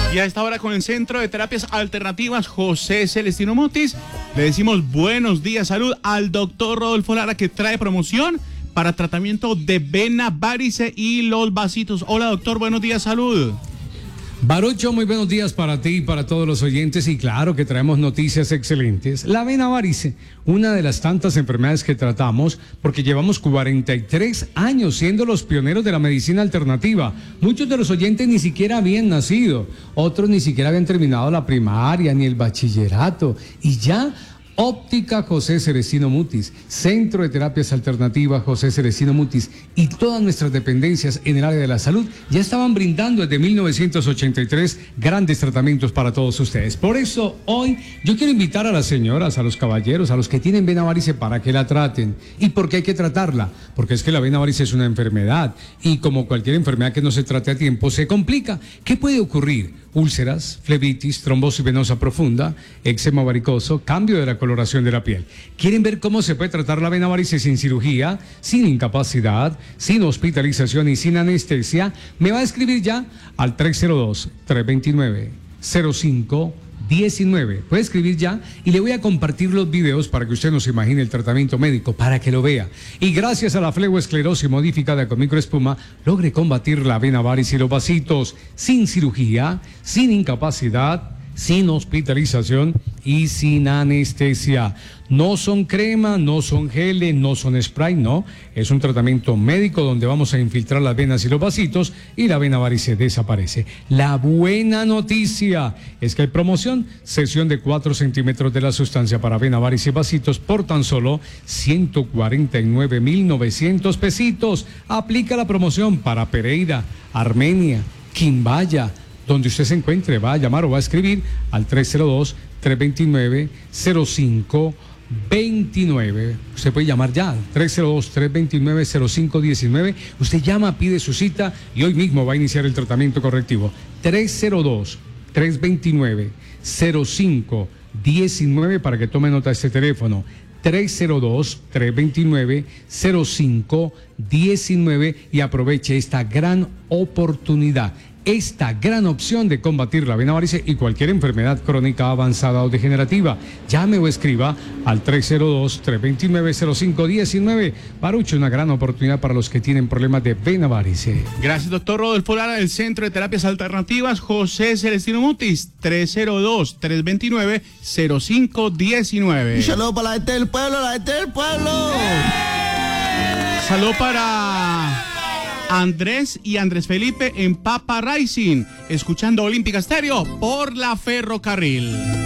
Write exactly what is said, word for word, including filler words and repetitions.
Y a esta hora con el Centro de Terapias Alternativas José Celestino Mutis, le decimos buenos días, salud al doctor Rodolfo Lara, que trae promoción para tratamiento de vena, varice y los vasitos. Hola doctor, buenos días, salud. Barucho, muy buenos días para ti y para todos los oyentes, y claro que traemos noticias excelentes. La vena varice, una de las tantas enfermedades que tratamos, porque llevamos cuarenta y tres años siendo los pioneros de la medicina alternativa. Muchos de los oyentes ni siquiera habían nacido, otros ni siquiera habían terminado la primaria ni el bachillerato, y ya Óptica José Celestino Mutis, Centro de Terapias Alternativas José Celestino Mutis y todas nuestras dependencias en el área de la salud ya estaban brindando desde mil novecientos ochenta y tres grandes tratamientos para todos ustedes. Por eso hoy yo quiero invitar a las señoras, a los caballeros, a los que tienen vena varice para que la traten. ¿Y por qué hay que tratarla? Porque es que la vena varice es una enfermedad y como cualquier enfermedad que no se trate a tiempo se complica. ¿Qué puede ocurrir? Úlceras, flebitis, trombosis venosa profunda, eczema varicoso, cambio de la coloración de la piel. ¿Quieren ver cómo se puede tratar la vena varice sin cirugía, sin incapacidad, sin hospitalización y sin anestesia? Me va a escribir ya al tres cero dos, tres dos nueve, cero cinco diecinueve. Puede escribir ya y le voy a compartir los videos para que usted nos imagine el tratamiento médico, para que lo vea. Y gracias a la flegoesclerosis modificada con microespuma, logre combatir la vena varice y los vasitos sin cirugía, sin incapacidad, sin hospitalización y sin anestesia. No son crema, no son geles, no son spray, no. Es un tratamiento médico donde vamos a infiltrar las venas y los vasitos y la vena varice desaparece. La buena noticia es que hay promoción, sesión de cuatro centímetros de la sustancia para vena varice y vasitos por tan solo ciento cuarenta y nueve mil novecientos pesitos. Aplica la promoción para Pereira, Armenia, Quimbaya, donde usted se encuentre. Va a llamar o va a escribir al tres cero dos, tres dos nueve, cero cinco veintinueve. Usted puede llamar ya, tres cero dos, tres dos nueve, cero cinco diecinueve. Usted llama, pide su cita y hoy mismo va a iniciar el tratamiento correctivo. tres cero dos, tres dos nueve, cero cinco diecinueve para que tome nota de este teléfono. tres cero dos, tres dos nueve, cero cinco diecinueve y aproveche esta gran oportunidad, esta gran opción de combatir la vena varice y cualquier enfermedad crónica avanzada o degenerativa. Llame o escriba al tres cero dos, tres dos nueve, cero cinco diecinueve. Baruch, una gran oportunidad para los que tienen problemas de vena varice. Gracias, doctor Rodolfo Lara, del Centro de Terapias Alternativas José Celestino Mutis, tres cero dos, tres dos nueve, cero cinco diecinueve. Un saludo para la gente del pueblo, la gente del pueblo. Saludo para Andrés y Andrés Felipe en Papa Racing, escuchando Olímpica Estéreo por la Ferrocarril.